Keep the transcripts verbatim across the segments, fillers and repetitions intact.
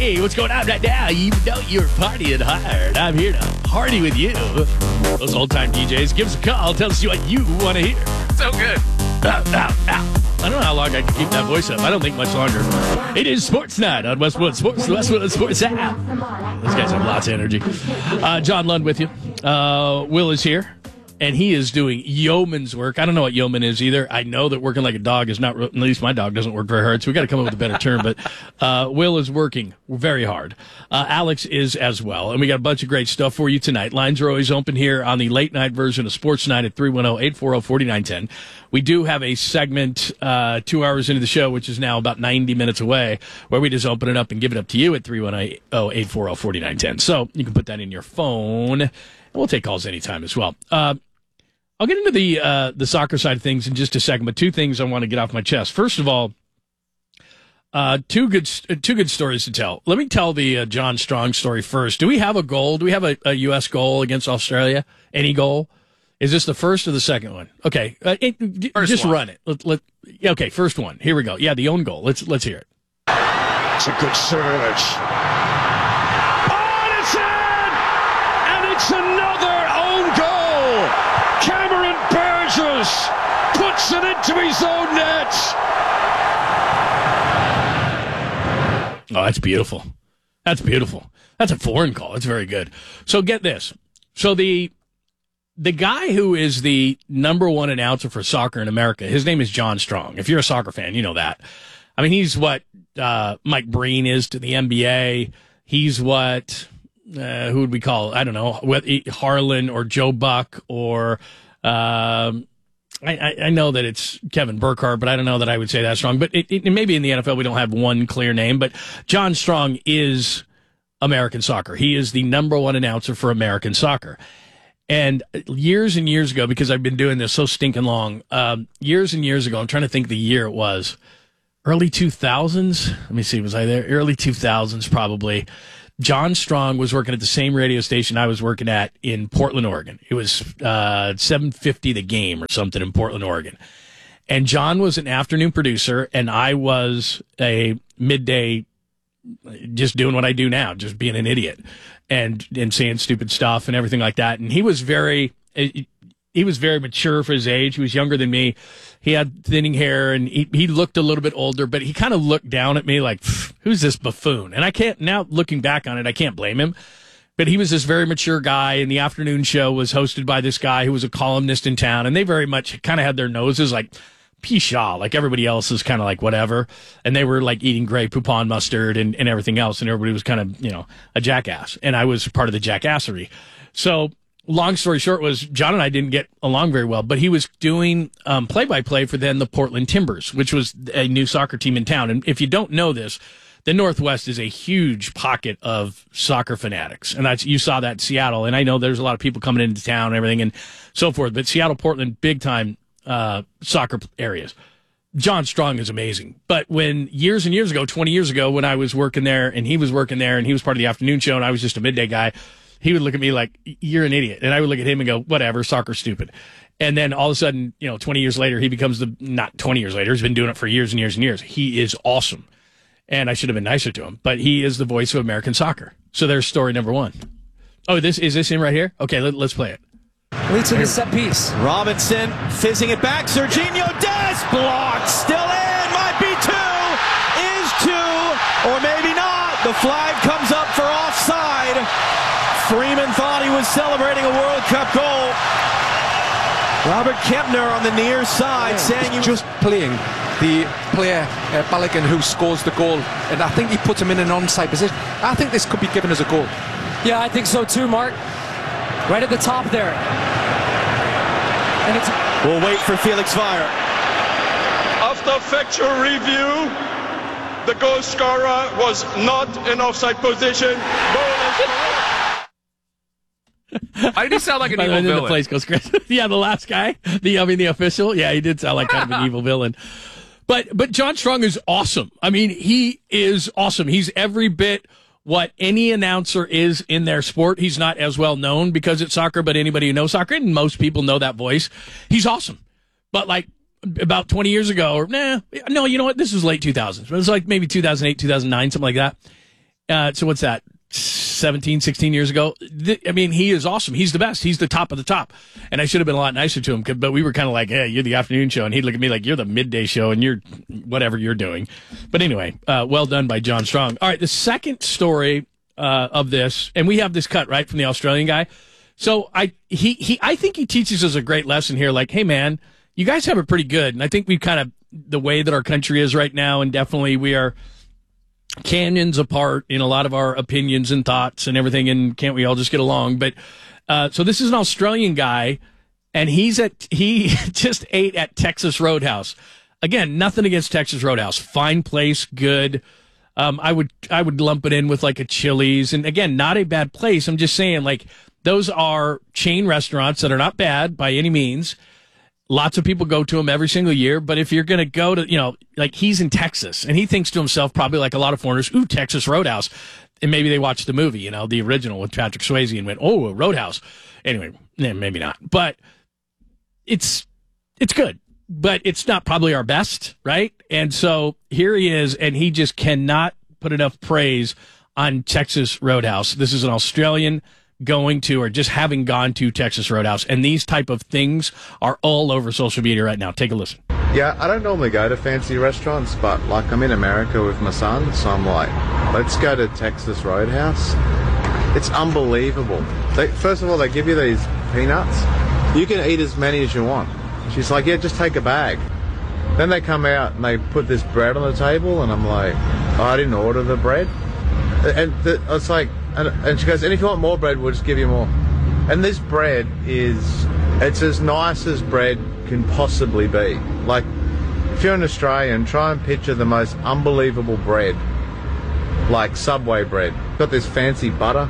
Hey, what's going on right now? Even though you're partying hard, I'm here to party with you. Those old-time D Js, give us a call. Tell us what you want to hear. So good. Ow, ow, ow. I don't know how long I can keep that voice up. I don't think much longer. It is Sports Night on Westwood Sports, Westwood Sports app. Those guys have lots of energy. Uh, John Lund with you. Uh, Will is here, and he is doing yeoman's work. I don't know what yeoman is either. I know that working like a dog is not, at least my dog doesn't work very hard, so we got to come up with a better term. But uh, Will is working very hard. Uh, Alex is as well, and we got a bunch of great stuff for you tonight. Lines are always open here on the late night version of Sports Night at three one zero, eight four zero, four nine one zero. We do have a segment uh, two hours into the show, which is now about ninety minutes away, where we just open it up and give it up to you at three one zero, eight four zero, four nine one zero. So you can put that in your phone, and we'll take calls anytime as well. Uh, I'll get into the uh, the soccer side of things in just a second, but two things I want to get off my chest. First of all, uh, two good two good stories to tell. Let me tell the uh, John Strong story first. Do we have a goal? Do we have a, a U S goal against Australia? Any goal? Is this the first or the second one? Okay, uh, it, just one. Run it. Let, let, okay, first one. Here we go. Yeah, the own goal. Let's let's hear it. It's a good surge. Oh, it's in! And it's another own goal! Cameron Burgess puts it into his own net! Oh, that's beautiful. That's beautiful. That's a foreign call. That's very good. So get this. So the... The guy who is the number one announcer for soccer in America, his name is John Strong. If you're a soccer fan, you know that. I mean, he's what uh, Mike Breen is to the N B A. He's what, uh, who would we call, I don't know, Harlan or Joe Buck or, um, I, I know that it's Kevin Burkhardt, but I don't know that I would say that strong. But it, it, maybe in the N F L we don't have one clear name, but John Strong is American soccer. He is the number one announcer for American soccer. And years and years ago, because I've been doing this so stinking long, um, years and years ago, I'm trying to think the year it was, early two thousands. Let me see, was I there? Early two thousands, probably. John Strong was working at the same radio station I was working at in Portland, Oregon. It was uh, seven fifty the game or something in Portland, Oregon. And John was an afternoon producer, and I was a midday, just doing what I do now, just being an idiot. And and saying stupid stuff and everything like that. And he was very he was very mature for his age. He was younger than me. He had thinning hair and he, he looked a little bit older, but he kind of looked down at me like, who's this buffoon? And I can't, now looking back on it, I can't blame him. But he was this very mature guy, and the afternoon show was hosted by this guy who was a columnist in town, and they very much kind of had their noses like, pshaw, like everybody else is kind of like whatever. And they were like eating Grey Poupon mustard and, and everything else. And everybody was kind of, you know, a jackass. And I was part of the jackassery. So long story short was John and I didn't get along very well, but he was doing um, play-by-play for then the Portland Timbers, which was a new soccer team in town. And if you don't know this, the Northwest is a huge pocket of soccer fanatics. And that's, you saw that in Seattle. And I know there's a lot of people coming into town and everything and so forth. But Seattle, Portland, big time Uh, soccer areas. John Strong is amazing. But when years and years ago, twenty years ago, when I was working there and he was working there and he was part of the afternoon show and I was just a midday guy, he would look at me like, you're an idiot. And I would look at him and go, whatever, soccer's stupid. And then all of a sudden, you know, twenty years later, he becomes the, not twenty years later, he's been doing it for years and years and years. He is awesome. And I should have been nicer to him, but he is the voice of American soccer. So there's story number one. Oh, this is this him right here? Okay, let, let's play it. Leads to the set piece. Robinson fizzing it back. Serginho Dest blocked. Still in. Might be two. Is two. Or maybe not. The flag comes up for offside. Freeman thought he was celebrating a World Cup goal. Robert Kempner on the near side yeah, saying he was just playing the player uh, Balogun who scores the goal. And I think he puts him in an onside position. I think this could be given as a goal. Yeah, I think so too, Mark. Right at the top there. And it's... We'll wait for Felix Weyer. After factual review, the goal scorer was not in offside position. Why did he sound like an evil villain? The place goes crazy. Yeah, the last guy, the I mean the official. Yeah, he did sound like kind of an evil villain. But but John Strong is awesome. I mean, he is awesome. He's every bit what any announcer is in their sport. He's not as well known because it's soccer, but anybody who knows soccer, and most people know that voice, he's awesome. But like about twenty years ago, or nah, no, you know what? This was late two thousands. It was like maybe two thousand eight, two thousand nine, something like that. Uh, so what's that? seventeen, sixteen years ago. Th- I mean, he is awesome. He's the best. He's the top of the top. And I should have been a lot nicer to him, but we were kind of like, hey, you're the afternoon show. And he'd look at me like, you're the midday show and you're whatever you're doing. But anyway, uh, well done by John Strong. All right, the second story uh, of this, and we have this cut, right, from the Australian guy. So I he he I think he teaches us a great lesson here. Like, hey, man, you guys have it pretty good. And I think we've kind of, the way that our country is right now, and definitely we are canyons apart in a lot of our opinions and thoughts and everything, and can't we all just get along? But uh, so this is an Australian guy, and he's at he just ate at Texas Roadhouse. Again, nothing against Texas Roadhouse, fine place, good. Um, I would I would lump it in with like a Chili's, and again, not a bad place. I'm just saying, like, those are chain restaurants that are not bad by any means. Lots of people go to him every single year, but if you're going to go to, you know, like, he's in Texas, and he thinks to himself, probably like a lot of foreigners, ooh, Texas Roadhouse. And maybe they watched the movie, you know, the original with Patrick Swayze, and went, oh, a Roadhouse. Anyway, eh, maybe not. But it's it's good, but it's not probably our best, right? And so here he is, and he just cannot put enough praise on Texas Roadhouse. This is an Australian going to, or just having gone to, Texas Roadhouse, and these type of things are all over social media right now. Take a listen. Yeah, I don't normally go to fancy restaurants, but like I'm in America with my son, so I'm like, let's go to Texas Roadhouse. It's unbelievable. They, first of all, they give you these peanuts. You can eat as many as you want. She's like, yeah, just take a bag. Then they come out and they put this bread on the table, and I'm like, oh, I didn't order the bread. And the, it's like, and, and she goes, and if you want more bread, we'll just give you more. And this bread is, it's as nice as bread can possibly be. Like, if you're an Australian, try and picture the most unbelievable bread, like Subway bread. Got this fancy butter.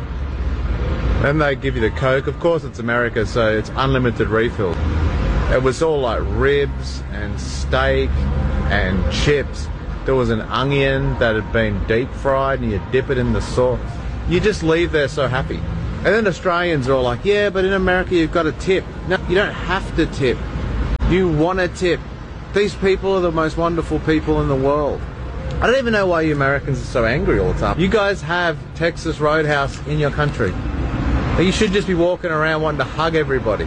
Then they give you the Coke. Of course, it's America, so it's unlimited refill. It was all like ribs and steak and chips. There was an onion that had been deep fried, and you dip it in the sauce. You just leave there so happy. And then Australians are all like, yeah, but in America you've got to tip. No, you don't have to tip. You want to tip. These people are the most wonderful people in the world. I don't even know why you Americans are so angry all the time. You guys have Texas Roadhouse in your country. You should just be walking around wanting to hug everybody.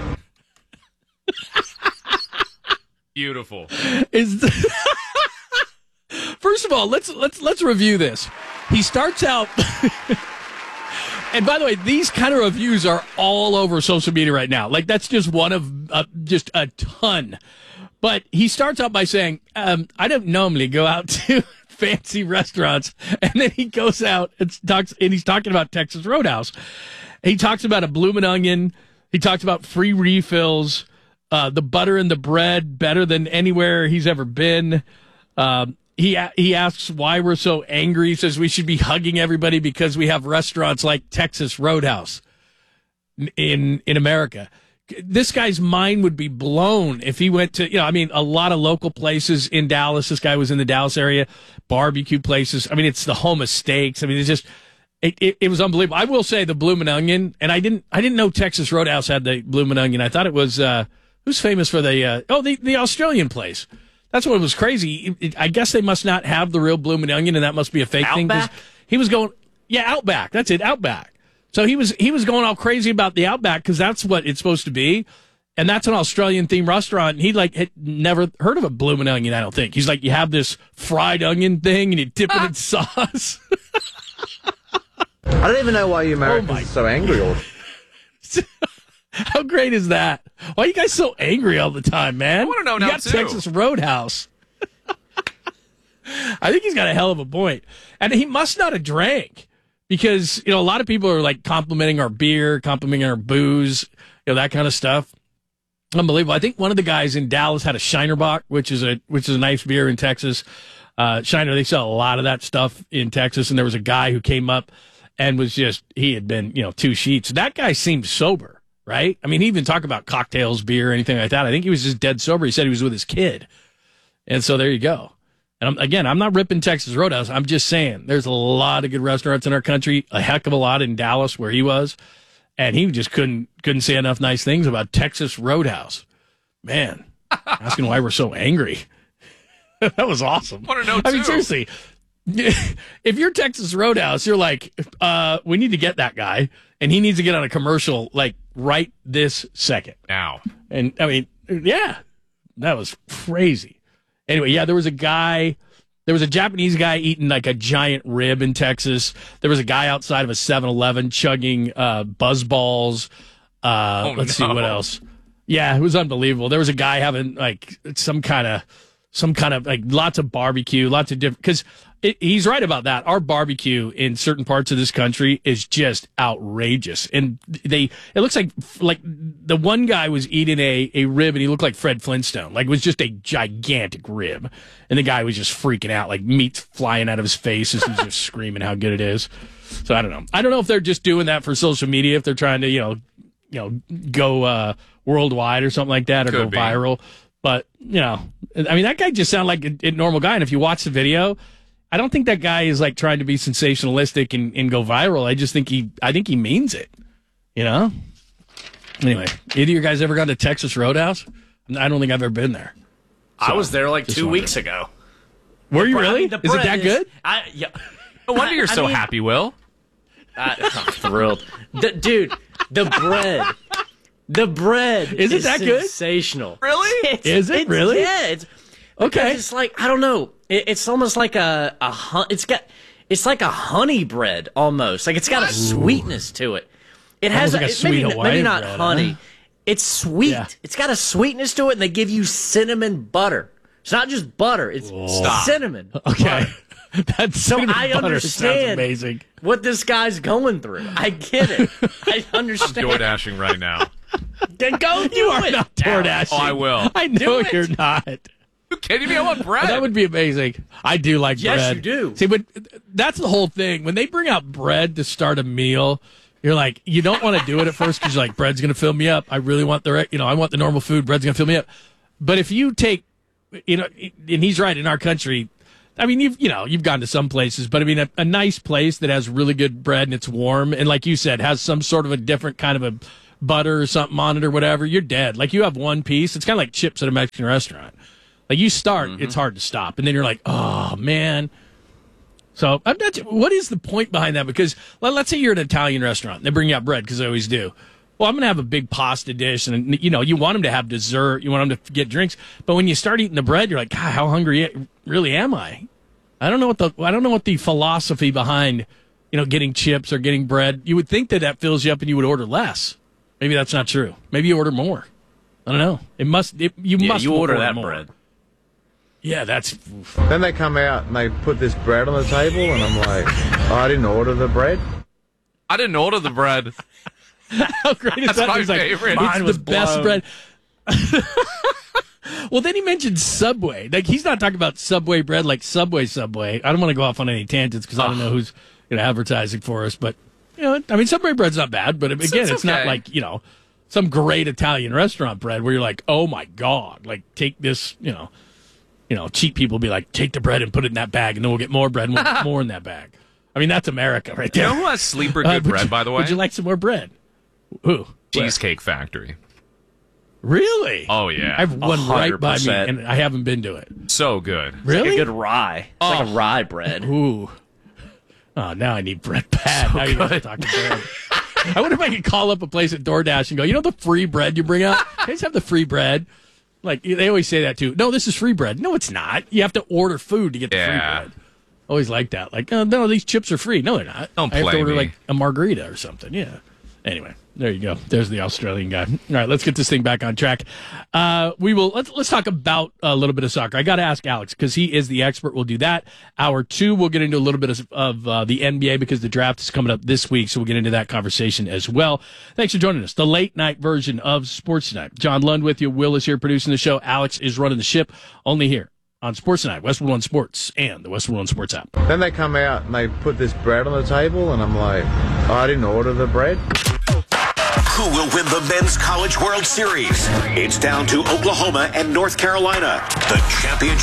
Beautiful. Is the- First of all, let's let's let's review this. He starts out, and by the way, these kind of reviews are all over social media right now. Like, that's just one of uh, just a ton. But he starts out by saying, um, "I don't normally go out to fancy restaurants," and then he goes out and talks, and he's talking about Texas Roadhouse. He talks about a bloomin' onion. He talks about free refills, uh, the butter and the bread better than anywhere he's ever been. Um, He he asks why we're so angry. He says we should be hugging everybody because we have restaurants like Texas Roadhouse in in America. This guy's mind would be blown if he went to, you know, I mean, a lot of local places in Dallas. This guy was in the Dallas area, barbecue places. I mean, it's the home of steaks. I mean, it's just, it, it, it was unbelievable. I will say the Bloomin' Onion, and I didn't I didn't know Texas Roadhouse had the Bloomin' Onion. I thought it was, uh, who's famous for the, uh, oh, the, the Australian place. That's what was crazy. It, it, I guess they must not have the real Bloomin' Onion, and that must be a fake Outback? thing. He was going, yeah, Outback. That's it, Outback. So he was he was going all crazy about the Outback because that's what it's supposed to be, and that's an Australian themed restaurant. And he like had never heard of a Bloomin' Onion. I don't think he's like, you have this fried onion thing, and you dip it in sauce. I don't even know why you Americans Oh my- are so angry all How great is that? Why are you guys so angry all the time, man? I wanna know you now, got too. Texas Roadhouse. I think he's got a hell of a point. And he must not have drank because, you know, a lot of people are like complimenting our beer, complimenting our booze, you know, that kind of stuff. Unbelievable. I think one of the guys in Dallas had a Shinerbach, which is a which is a nice beer in Texas. Uh, Shiner, they sell a lot of that stuff in Texas. And there was a guy who came up and was just, he had been, you know, two sheets. That guy seemed sober. Right? I mean, he even talked about cocktails, beer, anything like that. I think he was just dead sober. He said he was with his kid. And so there you go. And I'm, again, I'm not ripping Texas Roadhouse. I'm just saying there's a lot of good restaurants in our country, a heck of a lot in Dallas where he was. And he just couldn't couldn't say enough nice things about Texas Roadhouse. Man, asking why we're so angry. That was awesome. Want to know, I mean, too. seriously, if you're Texas Roadhouse, you're like, uh, we need to get that guy, and he needs to get on a commercial like right this second. Now. And I mean, yeah, that was crazy. Anyway, yeah, there was a guy, there was a Japanese guy eating like a giant rib in Texas. There was a guy outside of a seven eleven chugging uh, Buzz Balls. Uh, oh, let's no. see what else. Yeah, it was unbelievable. There was a guy having like some kind of, some kind of like lots of barbecue, lots of different, because he's right about that. Our barbecue in certain parts of this country is just outrageous. And they, it looks like, like the one guy was eating a, a rib and he looked like Fred Flintstone. Like it was just a gigantic rib. And the guy was just freaking out, like meat's flying out of his face as he's just screaming how good it is. So I don't know. I don't know if they're just doing that for social media, if they're trying to, you know, you know, go, uh, worldwide or something like that, or Could go be. viral. But, you know, I mean, that guy just sounded like a, a normal guy. And if you watch the video, I don't think that guy is like trying to be sensationalistic and, and go viral. I just think he, I think he means it, you know? Anyway, either of you guys ever gone to Texas Roadhouse? I don't think I've ever been there. I was there like just two wondering. weeks ago. Were you Bre- I really? mean, the Is it bread that good? I, yeah. No wonder you're I so mean- happy, Will. I, I'm thrilled. The, dude, the bread. The bread Is it that good? sensational. Really? It's, Is it it's- really? Yeah. It's, Okay. because It's like, I don't know. It, it's almost like a, a hun- it's got it's like a honey bread almost. Like it's got a sweetness to it. It has Almost like a it- sweet maybe, Hawaiian maybe not bread, honey. huh? It's sweet. Yeah. It's got a sweetness to it, and they give you cinnamon butter. It's not just butter. It's Stop. cinnamon. Okay. That's So cinnamon I butter understand sounds amazing. what this guy's going through. I get it. I understand. Door dashing right now. Then go do You are it. not door dashing. Oh, I will. I know Do it. you're not. You kidding me? I want bread. That would be amazing. I do like Yes, bread. you do. See, but that's the whole thing. When they bring out bread to start a meal, you're like, you don't want to do it at first because you're like, bread's going to fill me up. I really want the, re- you know, I want the normal food. Bread's going to fill me up. But if you take, you know, and he's right, in our country, I mean, you've, you know, you've gone to some places, but I mean, a, a nice place that has really good bread and it's warm, and like you said, has some sort of a different kind of a butter or something on it or whatever, you're dead. Like you have one piece. It's kind of like chips at a Mexican restaurant. Like you start, Mm-hmm. it's hard to stop, and then you're like, oh man. So I'm not. What is the point behind that? Because let, let's say you're at an Italian restaurant, they bring you out bread because they always do. Well, I'm going to have a big pasta dish, and you know, you want them to have dessert, you want them to get drinks, but when you start eating the bread, you're like, God, how hungry really am I? I don't know what the I don't know what the philosophy behind, you know, getting chips or getting bread. You would think that that fills you up, and you would order less. Maybe that's not true. Maybe you order more. I don't know. It must. It, you Yeah, must you order order that more. bread. Yeah, that's. Then they come out and they put this bread on the table, and I'm like, oh, I didn't order the bread. I didn't order the bread. How great is That's that? my He's like, favorite. It's Mine was the best blown. bread. Well, then he mentioned Subway. Like he's not talking about Subway bread like Subway Subway. I don't want to go off on any tangents because I don't know who's you know advertising for us. But you know, I mean, Subway bread's not bad. But again, it's, it's not okay. like you know some great Italian restaurant bread where you're like, oh my god, like take this, you know, you know, cheap people be like, take the bread and put it in that bag, and then we'll get more bread and we'll get more in that bag. I mean, that's America right You there. know who has sleeper Uh, good would bread, you- by the way? Would you like some more bread? Who? Cheesecake Factory. Really? Oh, yeah. I have one right by me, one hundred percent. and I haven't been to it. So good. Really? Like a good rye. It's like a rye bread. Ooh. Oh, now I need bread bad. now you guys are talking bread. I wonder if I could call up a place at DoorDash and go, you know the free bread you bring out? You guys have the free bread? Like, they always say that, too. No, this is free bread. No, it's not. You have to order food to get the Yeah. free bread. Always like that. Like, oh, no, these chips are free. No, they're not. Don't I have to play order, me. like, a margarita or something. Yeah. Anyway, there you go. There's the Australian guy. All right, let's get this thing back on track. Uh, we will let's let's talk about a little bit of soccer. I got to ask Alex because he is the expert. We'll do that. Hour two, we'll get into a little bit of, of uh, the N B A because the draft is coming up this week, so we'll get into that conversation as well. Thanks for joining us. The late night version of Sports Tonight. John Lund with you. Will is here producing the show. Alex is running the ship. Only here on Sports Tonight, Westwood One Sports, and the Westwood One Sports app. Then they come out and they put this bread on the table, and I'm like, oh, I didn't order the bread. Who will win the Men's College World Series? It's down to Oklahoma and North Carolina. The championship